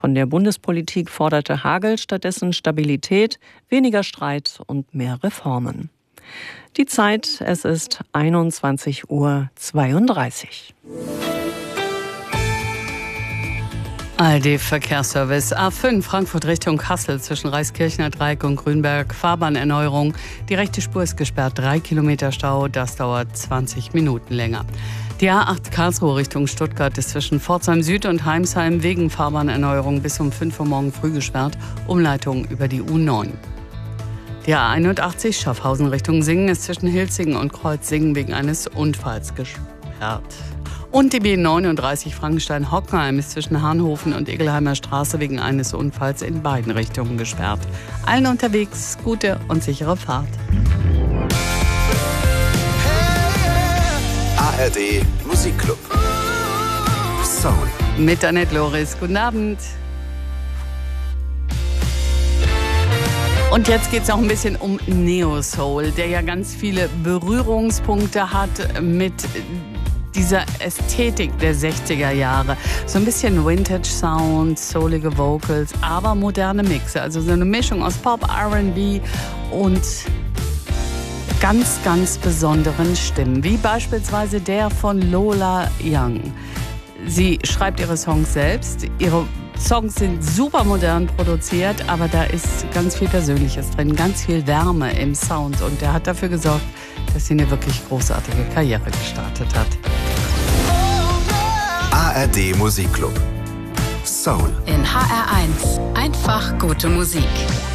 Von der Bundespolitik forderte Hagel stattdessen Stabilität, weniger Streit und mehr Reformen. Die Zeit, es ist 21:32 Uhr. ARD-Verkehrsservice A5 Frankfurt Richtung Kassel zwischen Reiskirchner Dreieck und Grünberg. Fahrbahnerneuerung. Die rechte Spur ist gesperrt. 3 Kilometer Stau. Das dauert 20 Minuten länger. Die A8 Karlsruhe Richtung Stuttgart ist zwischen Pforzheim Süd und Heimsheim wegen Fahrbahnerneuerung bis um 5 Uhr morgen früh gesperrt. Umleitung über die U9. Die A81 Schaffhausen Richtung Singen ist zwischen Hilzingen und Kreuzsingen wegen eines Unfalls gesperrt. Und die B39 Frankenstein-Hockenheim ist zwischen Hahnhofen und Egelheimer Straße wegen eines Unfalls in beiden Richtungen gesperrt. Allen unterwegs gute und sichere Fahrt. ARD Musikclub. Soul. Mit Annette Loris. Guten Abend. Und jetzt geht es auch ein bisschen um Neo-Soul, der ja ganz viele Berührungspunkte hat mit dieser Ästhetik der 60er Jahre. So ein bisschen Vintage-Sound, soulige Vocals, aber moderne Mixe. Also so eine Mischung aus Pop, R&B und ganz, ganz besonderen Stimmen. Wie beispielsweise der von Lola Young. Sie schreibt ihre Songs selbst. Ihre Songs sind super modern produziert, aber da ist ganz viel Persönliches drin, ganz viel Wärme im Sound. Und der hat dafür gesorgt, dass sie eine wirklich großartige Karriere gestartet hat. ARD Musikclub. Soul. In HR1. Einfach gute Musik.